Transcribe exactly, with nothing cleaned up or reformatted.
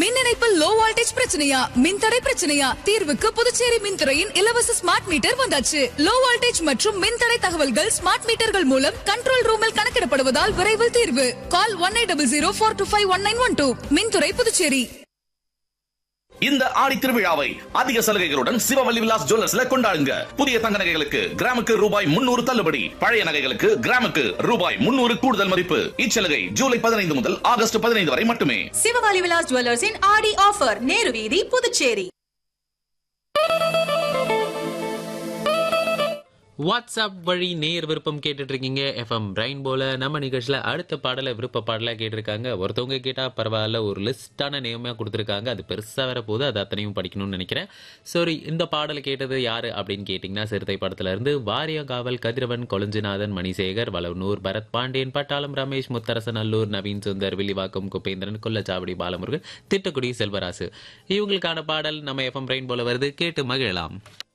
மின் இணைப்பில் low voltage பிரச்சனையா, மின்தடை பிரச்சனையா? தீர்வுக்கு புதுச்சேரி மின்துறையின் இலவச ஸ்மார்ட் மீட்டர் வந்தாச்சு. லோ வோல்டேஜ் மற்றும் மின்தடை தகவல்கள் ஸ்மார்ட் மீட்டர்கள் மூலம் கண்ட்ரோல் ரூமில் கணக்கிடப்படுவதால் விரைவில் தீர்வு. கால் one eight double zero four two five one nine one two. மின்துறை புதுச்சேரி. இந்த ஆடி திருவிழாவை அதிக சலுகைகளுடன் சிவவல்லி விலாஸ் ஜுவல்லர்ஸ்ல கொண்டாடுங்க. புதிய தங்க நகைகளுக்கு கிராமுக்கு ரூபாய் முன்னூறு தள்ளுபடி, பழைய நகைகளுக்கு கிராமுக்கு ரூபாய் முன்னூறு கூடுதல் மதிப்பு. இச்சலுகை ஜூலை பதினைந்து முதல் ஆகஸ்ட் பதினைந்து வரை மட்டுமே. சிவவல்லி விலாஸ் ஜுவல்லர்ஸின் ஆடி ஆஃபர், நேரு வீதி, புதுச்சேரி. வாட்ஸ்அப் வழி நேர் விருப்பம் கேட்டுட்டு இருக்கீங்க எஃப்எம் ரெயின்போல. நம்ம நிகழ்ச்சியில அடுத்த பாடலை விருப்ப பாடலா கேட்டிருக்காங்க. ஒருத்தவங்க கேட்டா பரவாயில்ல, ஒரு லிஸ்டான நேமா கொடுத்துருக்காங்க. அது பெருசா வர போது அது அத்தனையும் படிக்கணும்னு நினைக்கிறேன். சரி, இந்த பாடலை கேட்டது யாரு அப்படின்னு கேட்டீங்கன்னா, சிறுத்தை படத்துல இருந்து வாரியங்காவல், கதிரவன், கொளஞ்சிநாதன், மணிசேகர், வளவனூர், பரத் பாண்டியன், பட்டாளம் ரமேஷ், முத்தரசன், அல்லூர், நவீன் சுந்தர், வில்லிவாக்கம் குப்பேந்திரன், கொல்லச்சாவடி பாலமுருகன், திட்டக்குடி செல்வராசு, இவங்களுக்கான பாடல் நம்ம எஃப்எம் ரெயின்போல வருது. கேட்டு மகிழலாம்.